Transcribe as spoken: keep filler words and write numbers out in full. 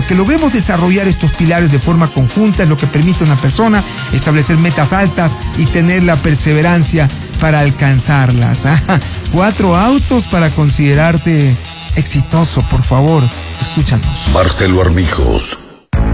Lo que logremos desarrollar estos pilares de forma conjunta es lo que permite a una persona establecer metas altas y tener la perseverancia para alcanzarlas. Cuatro autos para considerarte exitoso, por favor, escúchanos. Marcelo Armijos.